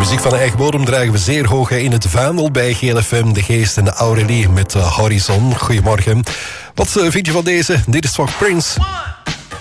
Muziek van eigen bodem dragen we zeer hoog in het vaandel bij GLFM. De Geest en de Aurélie met Horizon. Goedemorgen. Wat vind je van deze? Dit is toch Prince.